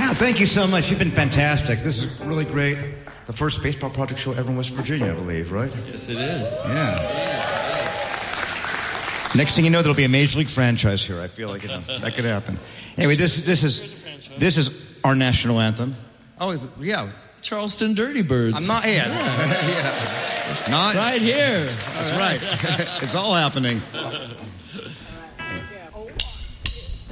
Yeah, thank you so much. You've been fantastic. This is really great. The first baseball project show ever in West Virginia, I believe, right? Yes, it is. Yeah. Next thing you know, there'll be a Major League franchise here. I feel like that could happen. Anyway, this is our national anthem. Oh, yeah. Charleston Dirty Birds. I'm not yet. Yeah. Not right here. That's right. It's all happening.